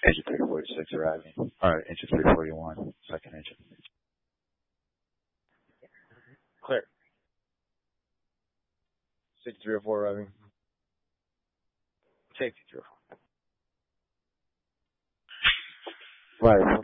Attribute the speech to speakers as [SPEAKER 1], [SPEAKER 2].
[SPEAKER 1] Engine 346 arriving. Alright, engine 341, second engine.
[SPEAKER 2] Clear. 6304 arriving. Safety 304.
[SPEAKER 1] Right.